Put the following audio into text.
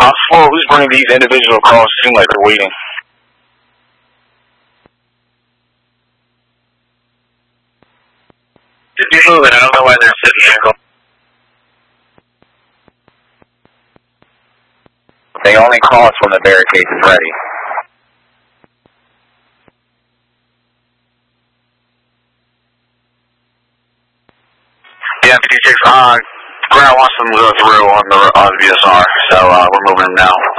4, who's bringing these individual calls? Seem like they're waiting. Just be moving. I don't know why they're sitting there. They only call us when the barricade is ready. Yeah, 56. Grant wants them to go through on the VSR, so we're moving them now.